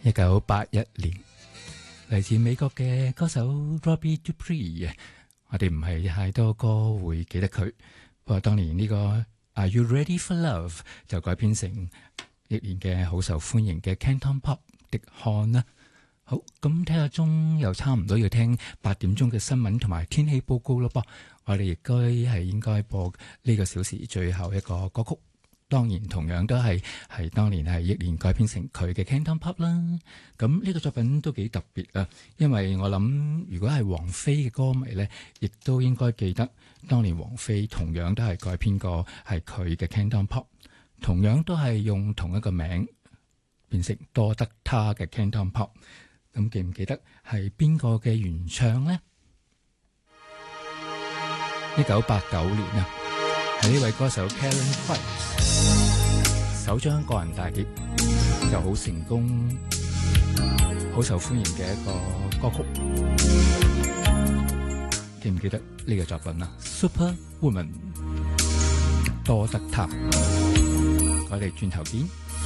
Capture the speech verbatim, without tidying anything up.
一九八一年，嚟自美國嘅歌手 Robbie Dupree 嘅，我哋唔係太多歌會記得佢，不過當年呢個 Are You Ready for Love 就改編成歷年嘅好受歡迎嘅 Canton Pop 滴汗啦。好，咁睇下鐘又差唔多要聽八點鐘嘅新聞同埋天氣報告咯噃，我哋亦該係應該播呢個小時最後一個歌曲。當然同樣都係係當年係憶年改編成佢嘅 Canton Pop 啦。咁呢個作品都幾特別啊，因為我諗如果係王菲嘅歌迷呢，亦都應該記得當年王菲同樣都係改編過係佢嘅 Canton Pop， 同樣都係用同一個名變成多得他嘅 Canton Pop。 咁記唔記得係邊個嘅原唱呢？一九八九年啊，係呢位歌手 Karen White 首張個人大碟就好成功、好受歡迎嘅一個歌曲。記唔記得呢個作品啊 ？Super Woman 多得他。我哋轉頭見。